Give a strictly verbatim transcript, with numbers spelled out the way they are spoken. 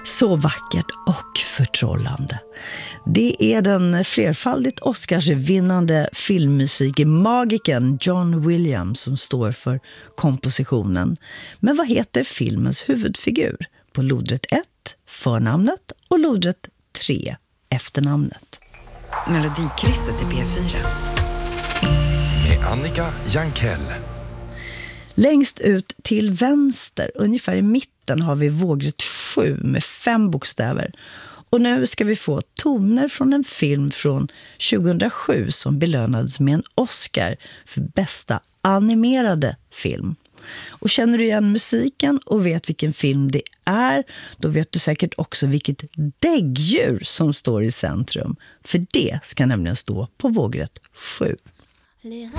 Så vackert och förtrollande. Det är den flerfaldigt Oscarsvinnande filmmusikmagikern John Williams som står för kompositionen. Men vad heter filmens huvudfigur? På lodrätt ett, förnamnet, och lodrätt tre, efternamnet. Melodikrysset i P fyra. Med Annika Jankell. Längst ut till vänster, ungefär i mitten, har vi vågrätt sju med fem bokstäver. Och nu ska vi få toner från en film från tjugohundrasju som belönades med en Oscar för bästa animerade film. Och känner du igen musiken och vet vilken film det är, då vet du säkert också vilket däggdjur som står i centrum. För det ska nämligen stå på vågrätt sju.